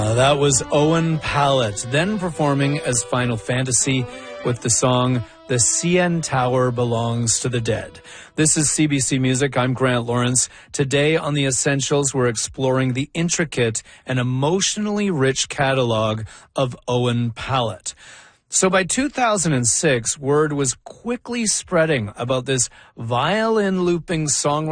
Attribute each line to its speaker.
Speaker 1: That was Owen Pallett, then performing as Final Fantasy with the song The CN Tower Belongs to the Dead. This is CBC Music. I'm Grant Lawrence. Today on The Essentials, we're exploring the intricate and emotionally rich catalog of Owen Pallett. So by 2006, word was quickly spreading about this violin looping songwriter